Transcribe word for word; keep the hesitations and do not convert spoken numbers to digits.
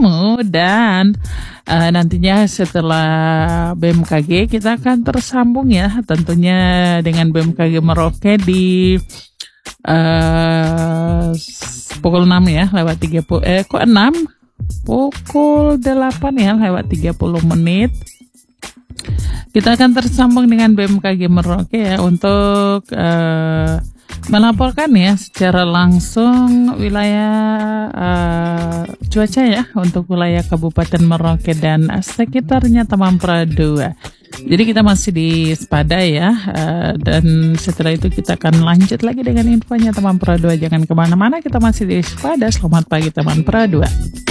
kamu. Dan uh, nantinya setelah B M K G kita akan tersambung ya tentunya dengan B M K G Merauke di uh, pukul enam ya lewat tiga puluh eh kok enam pukul delapan ya lewat tiga puluh menit. Kita akan tersambung dengan B M K G Merauke ya untuk uh, melaporkan ya secara langsung wilayah uh, cuaca ya untuk wilayah Kabupaten Merauke dan sekitarnya Taman Pradua. Jadi kita masih di Sepada ya, uh, dan setelah itu kita akan lanjut lagi dengan infonya Taman Pradua. Jangan kemana-mana, kita masih di Sepada. Selamat pagi Taman Pradua.